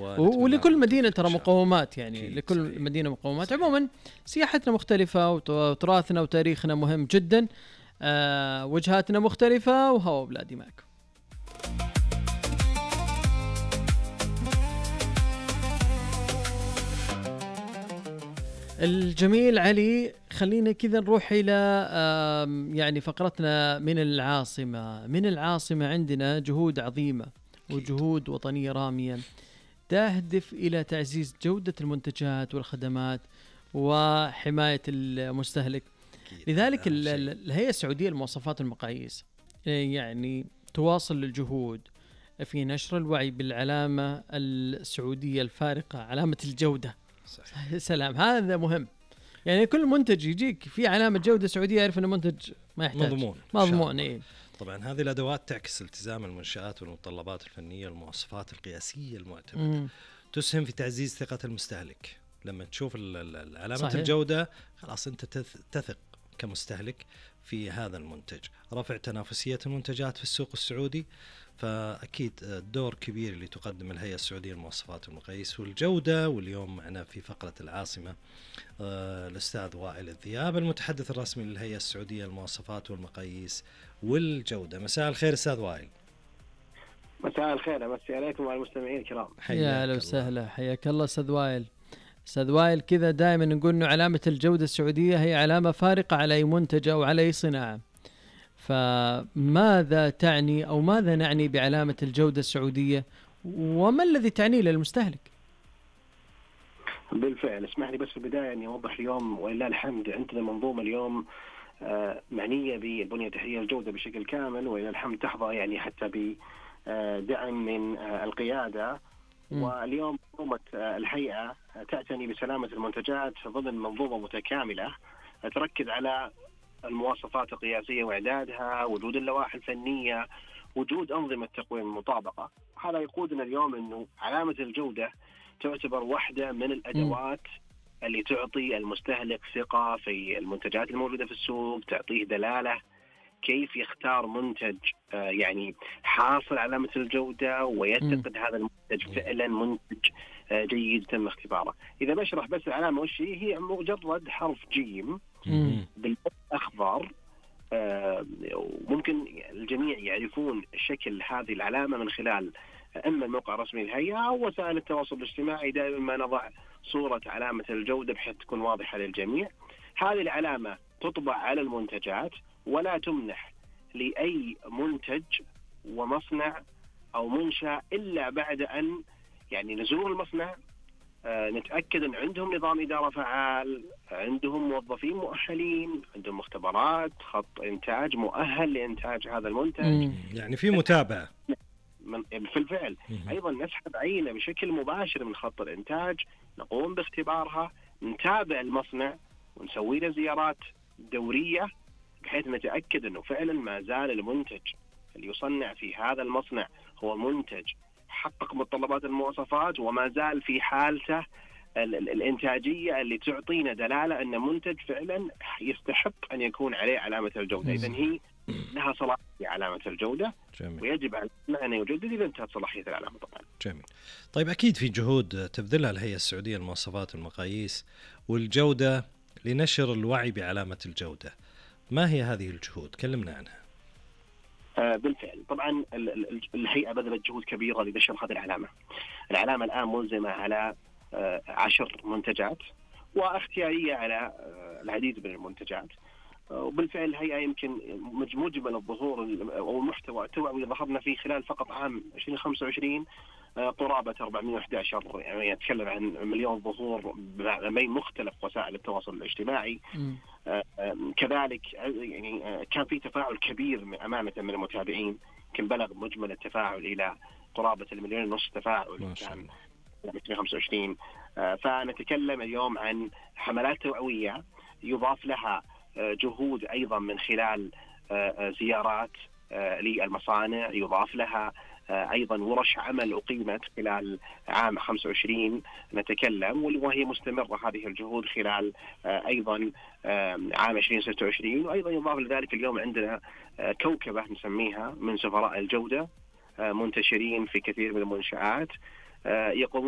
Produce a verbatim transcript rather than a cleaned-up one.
ولكل مدينة ترى مقومات، يعني لكل صحيح. مدينة مقومات. عموما سياحتنا مختلفة وتراثنا وتاريخنا مهم جدا. أه وجهاتنا مختلفة وهوا بلادي معك. الجميل علي، خلينا كذا نروح إلى يعني فقرتنا من العاصمة. من العاصمة عندنا جهود عظيمة وجهود وطنية رامية تهدف إلى تعزيز جودة المنتجات والخدمات وحماية المستهلك. لذلك الهيئة السعودية للمواصفات والمقاييس يعني تواصل الجهود في نشر الوعي بالعلامة السعودية الفارقة، علامة الجودة. صحيح. سلام، هذا مهم. يعني كل منتج يجيك في علامة جودة سعودية يعرف أنه منتج ما يحتاج مضمون مضمون. إيه؟ طبعا هذه الأدوات تعكس التزام المنشآت والمتطلبات الفنية والمواصفات القياسية المعتمدة، تسهم في تعزيز ثقة المستهلك. لما تشوف علامة صحيح. الجودة خلاص أنت تثق كمستهلك في هذا المنتج، رفع تنافسية المنتجات في السوق السعودي. فأكيد دور كبير اللي تقدم الهيئة السعودية للمواصفات والمقاييس والجودة. واليوم معنا في فقرة العاصمة الأستاذ وائل الذياب، المتحدث الرسمي للهيئة السعودية للمواصفات والمقاييس والجودة. مساء الخير أستاذ وائل. مساء الخير، أمسي عليكم وعلى المستمعين الكرام. يا أهلا وسهلا، حياك الله أستاذ وائل. أستاذ وائل، كذا دائما نقول إنه علامة الجودة السعودية هي علامة فارقة على أي منتج أو على أي صناعة. فماذا تعني أو ماذا نعني بعلامة الجودة السعودية، وما الذي تعنيه للمستهلك؟ بالفعل، اسمح لي بس في البداية أني أوضح اليوم ولله الحمد عندنا منظومة اليوم معنية بالبنية التحتية الجودة بشكل كامل، ولله الحمد تحظى يعني حتى بدعم من القيادة. م. واليوم منظومة الهيئة تعتني بسلامة المنتجات ضمن منظومة متكاملة تركز على المواصفات القياسية وإعدادها، وجود اللوائح الفنية، وجود أنظمة تقويم المطابقة. هذا يقودنا اليوم أنه علامة الجودة تعتبر واحدة من الأدوات م. اللي تعطي المستهلك ثقة في المنتجات الموجودة في السوق، تعطيه دلالة كيف يختار منتج يعني حاصل علامة الجودة ويعتقد م. هذا المنتج فعلا منتج جيد تم اختباره. إذا بشرح بس العلامة وش هي، هي مجرد حرف جيم بالأخضر. ممكن الجميع يعرفون شكل هذه العلامة من خلال إما الموقع الرسمي للهيئة أو وسائل التواصل الاجتماعي. دائما ما نضع صورة علامة الجودة بحيث تكون واضحة للجميع. هذه العلامة تطبع على المنتجات ولا تمنح لأي منتج ومصنع أو منشأ إلا بعد أن يعني نزور المصنع، آه نتأكد أن عندهم نظام إدارة فعال، عندهم موظفين مؤهلين، عندهم مختبرات، خط إنتاج مؤهل لإنتاج هذا المنتج. مم. يعني في متابعة في الفعل. مم. أيضا نسحب عينة بشكل مباشر من خط الإنتاج، نقوم باختبارها، نتابع المصنع ونسوي له زيارات دورية بحيث نتأكد أنه فعلا ما زال المنتج اللي يصنع في هذا المصنع هو منتج حقق متطلبات المواصفات وما زال في حالته الإنتاجية اللي تعطينا دلالة أن منتج فعلا يستحق أن يكون عليه علامة الجودة. إذن هي لها صلاحية علامة الجودة. جميل. ويجب علينا أن يجدد إذا انتهت صلاحية العلامة طبعا. جميل. طيب أكيد في جهود تبذلها الهيئة السعودية للمواصفات والمقاييس والجودة لنشر الوعي بعلامة الجودة. ما هي هذه الجهود؟ كلمنا عنها. آه بالفعل، طبعا الهيئة بذلت جهود كبيرة لنشر هذه العلامة. العلامة الآن ملزمة على آه عشر منتجات واختيارية على آه العديد من المنتجات. وبالفعل الهيئة يمكن مجمل الظهور أو المحتوى التوعوي ظهرنا فيه خلال فقط عام ألفين وخمسة وعشرين قرابة أربعمائة وأحد عشر، يعني يتكلم عن مليون ظهور بين مختلف وسائل التواصل الاجتماعي. كذلك يعني كان في تفاعل كبير أمانة من المتابعين، كان بلغ مجمل التفاعل إلى قرابة المليون ونصف تفاعل كان ألفين وخمسة وعشرين. فنتكلم اليوم عن حملات توعوية يضاف لها جهود أيضا من خلال زيارات للمصانع، يضاف لها أيضا ورش عمل أقيمت خلال عام خمسة وعشرين نتكلم، وهي مستمرة هذه الجهود خلال أيضا عام ألفين وستة وعشرين. وأيضا يضاف لذلك اليوم عندنا كوكبة نسميها من سفراء الجودة منتشرين في كثير من المنشآت يقومون